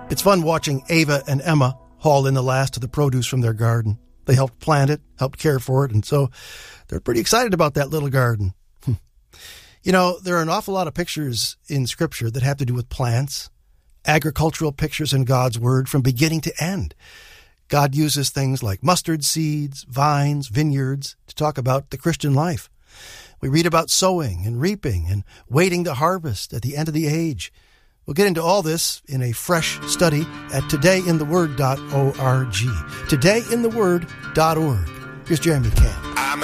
It's fun watching Ava and Emma haul in the last of the produce from their garden. They helped plant it, helped care for it, and so they're pretty excited about that little garden. You know, there are an awful lot of pictures in Scripture that have to do with plants, agricultural pictures in God's Word from beginning to end. God uses things like mustard seeds, vines, vineyards to talk about the Christian life. We read about sowing and reaping and waiting to harvest at the end of the age. We'll get into all this in a fresh study at todayintheword.org. Todayintheword.org. Here's Jeremy Camp.